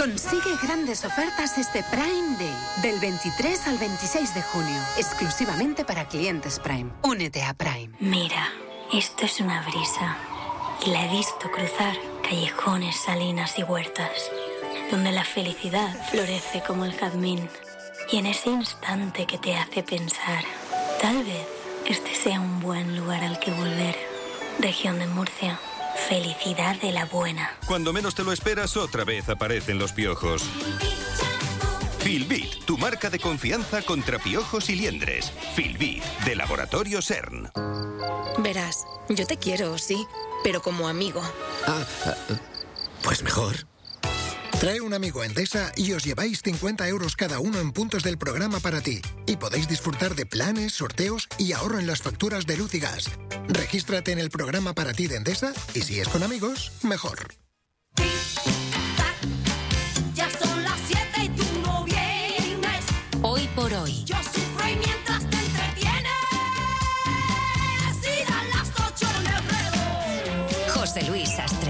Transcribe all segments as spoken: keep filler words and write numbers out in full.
Consigue grandes ofertas este Prime Day, del veintitrés al veintiséis de junio, exclusivamente para clientes Prime. Únete a Prime. Mira, esto es una brisa, y la he visto cruzar callejones, salinas y huertas, donde la felicidad florece como el jazmín. Y en ese instante que te hace pensar, tal vez este sea un buen lugar al que volver. Región de Murcia. Felicidad de la buena. Cuando menos te lo esperas, otra vez aparecen los piojos. Filbit, tu marca de confianza contra piojos y liendres. Filbit, de Laboratorio CERN. Verás, yo te quiero, sí, pero como amigo. Ah, pues mejor. Trae un amigo a Endesa y os lleváis cincuenta euros cada uno en puntos del programa para ti. Y podéis disfrutar de planes, sorteos y ahorro en las facturas de luz y gas. Regístrate en el programa para ti de Endesa y si es con amigos, mejor. Ya son las siete y tú no vienes. Hoy por hoy. Yo sufro y mientras te entretienes. Y dan las ocho en el reloj. José Luis Sastre.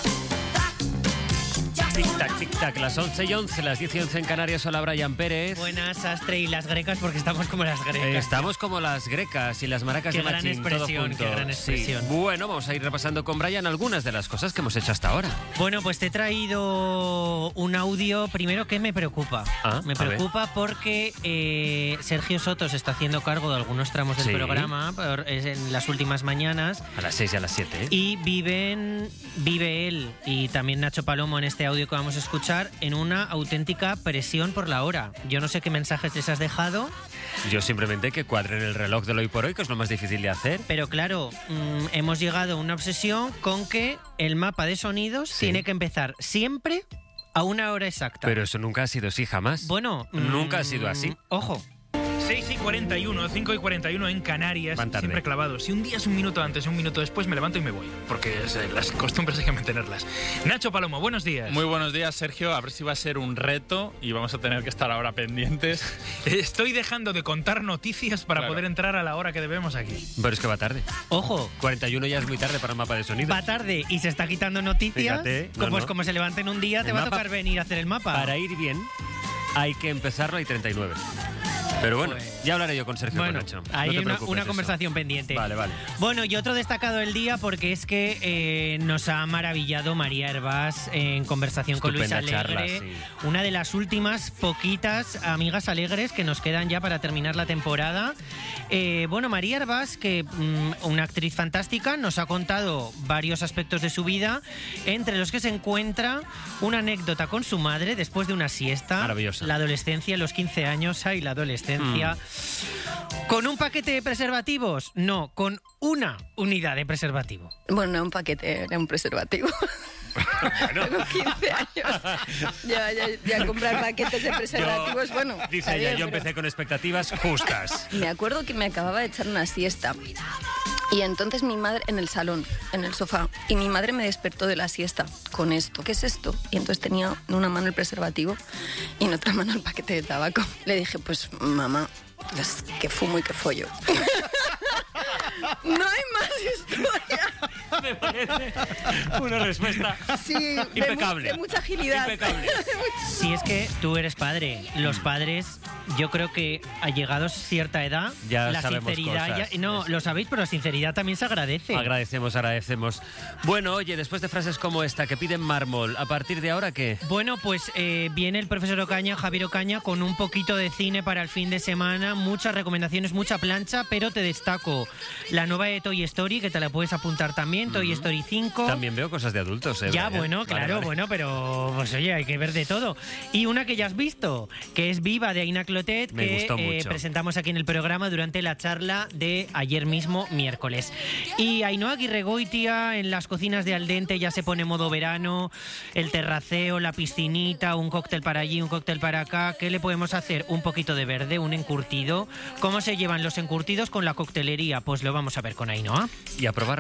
Tic-tac, tic-tac, las once y once, las diez y once en Canarias. Hola, Brian Pérez. Buenas, Sastre, y las grecas, porque estamos como las grecas. Eh, estamos como las grecas y las maracas qué de gran Machín, expresión, todo junto. qué gran expresión. Sí. Bueno, vamos a ir repasando con Brian algunas de las cosas que hemos hecho hasta ahora. Bueno, pues te he traído un audio, primero que me preocupa. Ah, me preocupa porque eh, Sergio Soto se está haciendo cargo de algunos tramos del sí. programa por, es en las últimas mañanas. A las seis y a las siete. ¿eh? Y viven, vive él y también Nacho Palomo en este audio que vamos a escuchar en una auténtica presión por la hora. Yo no sé qué mensajes les has dejado. Yo simplemente que cuadren el reloj del hoy por hoy, que es lo más difícil de hacer. Pero claro, mmm, hemos llegado a una obsesión con que el mapa de sonidos sí. tiene que empezar siempre a una hora exacta. Pero eso nunca ha sido así, jamás. Bueno, nunca mmm, ha sido así. Ojo. seis y cuarenta y uno, cinco y cuarenta y uno en Canarias, siempre clavados. Si un día es un minuto antes y un minuto después, me levanto y me voy, porque es, eh, las costumbres hay que mantenerlas. Nacho Palomo, buenos días. Muy buenos días, Sergio. A ver si va a ser un reto y vamos a tener que estar ahora pendientes. Estoy dejando de contar noticias para claro. poder entrar a la hora que debemos aquí. Pero es que va tarde. Ojo. cuarenta y uno ya es muy tarde para el mapa de sonido. Va tarde y se está quitando noticias. Fíjate, no, pues no. como se levanten un día, el te va mapa, a tocar venir a hacer el mapa. Para ir bien, hay que empezarlo, hay treinta y nueve. Pero bueno, pues, ya hablaré yo con Sergio bueno, Nacho. Hay no una, una conversación pendiente. Vale, vale. Bueno, y otro destacado del día porque es que eh, nos ha maravillado María Hervás en conversación Estupenda con Luis Alegre. Charla, sí. Una de las últimas poquitas amigas alegres que nos quedan ya para terminar la temporada. Eh, bueno, María Hervás, que mmm, una actriz fantástica, nos ha contado varios aspectos de su vida, entre los que se encuentra una anécdota con su madre después de una siesta. Maravillosa. La adolescencia, los quince años, ay, la adolescencia. Mm. ¿Con un paquete de preservativos? No, con una unidad de preservativo. Bueno, no un paquete, era un preservativo. Bueno. Tengo quince años. Ya, ya, ya comprar paquetes de preservativos, yo, bueno. Dice ella, bien, yo pero... empecé con expectativas justas. Me acuerdo que me acababa de echar una siesta. Y entonces mi madre, en el salón, en el sofá, y mi madre me despertó de la siesta con esto. ¿Qué es esto? Y entonces tenía en una mano el preservativo y en otra mano el paquete de tabaco. Le dije, pues mamá, es que fumo y que follo. No hay más historia. Me parece una respuesta sí, impecable. De, mu de mucha agilidad. Impecable. Si es que tú eres padre, los padres, yo creo que a llegados cierta edad, ya la sinceridad, ya, no, lo sabéis, pero la sinceridad también se agradece. Agradecemos, agradecemos. Bueno, oye, después de frases como esta que piden mármol, ¿a partir de ahora qué? Bueno, pues eh, viene el profesor Ocaña, Javier Ocaña, con un poquito de cine para el fin de semana, muchas recomendaciones, mucha plancha, pero te destaco la nueva de Toy Story, que te la puedes apuntar también, Toy Story cinco. También veo cosas de adultos, ¿eh? Ya, bueno, claro, vale, vale. bueno, pero pues oye, hay que ver de todo. Y una que ya has visto, que es Viva, de Aina Clotet, Me que gustó eh, mucho. presentamos aquí en el programa durante la charla de ayer mismo, miércoles. Y Ainhoa Aguirregoitia, en las cocinas de Al Dente ya se pone modo verano, el terraceo, la piscinita, un cóctel para allí, un cóctel para acá. ¿Qué le podemos hacer? Un poquito de verde, un encurtido. ¿Cómo se llevan los encurtidos con la coctelería? Pues lo vamos a ver con Ainhoa. Y a probar